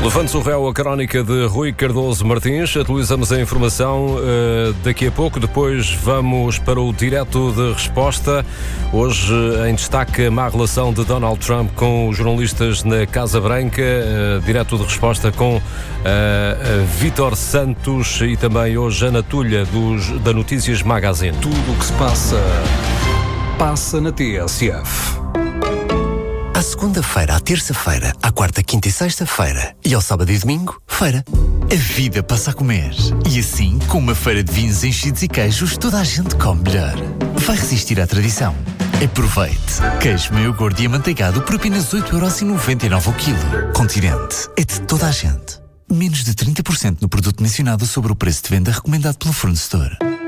Levante-se o réu, a crónica de Rui Cardoso Martins. Atualizamos a informação daqui a pouco. Depois vamos para o direto de resposta. Hoje em destaque a má relação de Donald Trump com os jornalistas na Casa Branca. Direto de resposta com Vítor Santos e também hoje Ana Tulha da Notícias Magazine. Tudo o que se passa na TSF. À segunda-feira, à terça-feira, à quarta, quinta e sexta-feira e ao sábado e domingo, feira. A vida passa a comer. E assim, com uma feira de vinhos enchidos e queijos, toda a gente come melhor. Vai resistir à tradição. Aproveite. Queijo meio gordo e amanteigado por apenas 8,99€ o quilo. Continente. É de toda a gente. Menos de 30% no produto mencionado sobre o preço de venda recomendado pelo fornecedor.